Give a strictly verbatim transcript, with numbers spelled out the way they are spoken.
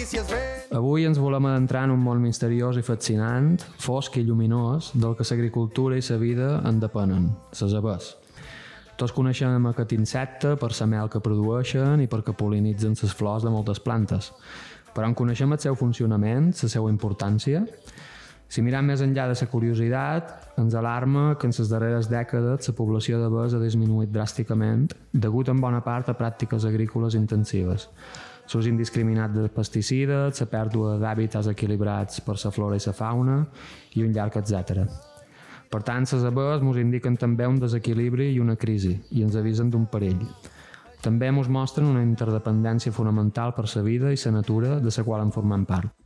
notícies bé. Avui ens volem adentrar en un món misteriós i fascinant, fosc i lluminós, del que l'agricultura i la vida en depenen, les abers. Tots coneixem aquest insecte per la mel que produeixen i perquè pol·linitzen les flors de moltes plantes. Però en coneixem el seu funcionament, la seva importància? Si mirem més enllà de la curiositat, ens alarma que en les darreres dècades la població d'abers ha disminuït dràsticament degut en bona part a pràctiques agrícoles intensives. L'ús indiscriminat de pesticides, la pèrdua d'hàbitats equilibrats per la flora i la fauna i un llarg etcètera. Per tant, les abers ens indiquen també un desequilibri i una crisi i ens avisen d'un perill. També ens mostren una interdependència fonamental per la vida i la natura de la qual en formem part.